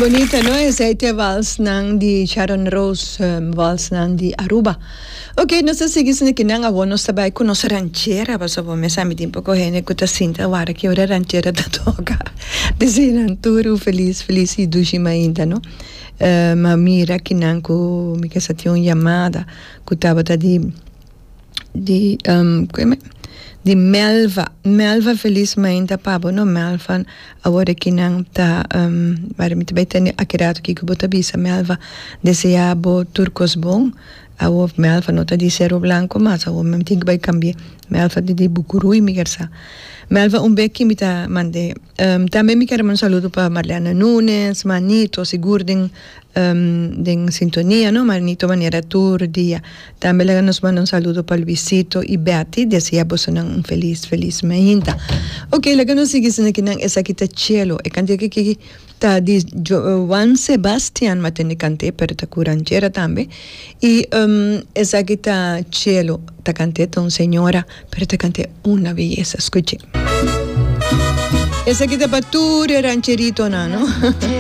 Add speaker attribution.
Speaker 1: Bonita, no? Esa é vals nang di Sharon Rose, vals nang di Aruba. Ok, nós seguimos aqui nang avô nós trabalhamos com nossa ranchera, mas avô me sabe um pouco gente que tá sinta agora que hora ranchera da toca. Desenhando tudo feliz e dushima ainda, no? Mas mira que nang ko me que sa tinha uma chamada que tava di Melva felizmente pabo no Melva agora que não tá para me também tem acredito que bota bisa Melva deseabo turcos bom a Melva nota de cero blanco mas a me tem que vai cambiar Melva de bucuru e migersa Melva beque me tá mande também me quero um saludo para Marlena Nunes Manito Sigurdin de sintonia, no? Manito maneira tour dia. Também ela nos manda saludo para Luisito e Betty, deseamos um feliz mainda. Ok, ela nos sigue aqui nang essa aqui tá cielo, e cante que tá de Juan Sebastian, mas tem cante pero tá curanchera também. E essa aqui tá cielo, tá cante tão senhora, pero tá cante uma beleza, escute. Essa aqui tá para tour rancherito, no?